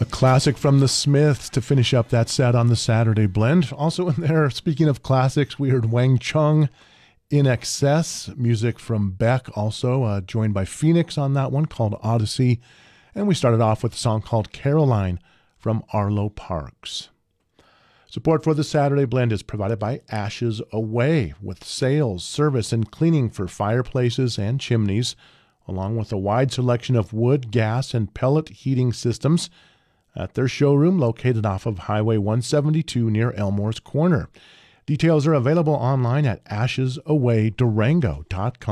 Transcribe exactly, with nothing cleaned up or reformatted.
A classic from the Smiths to finish up that set on the Saturday Blend. Also in there, speaking of classics, we heard Wang Chung, In Excess, music from Beck, also uh, joined by Phoenix on that one called Odyssey. And we started off with a song called Caroline from Arlo Parks. Support for the Saturday Blend is provided by Ashes Away, with sales, service, and cleaning for fireplaces and chimneys, along with a wide selection of wood, gas, and pellet heating systems at their showroom located off of Highway one seventy-two near Elmore's Corner. Details are available online at ashes away durango dot com.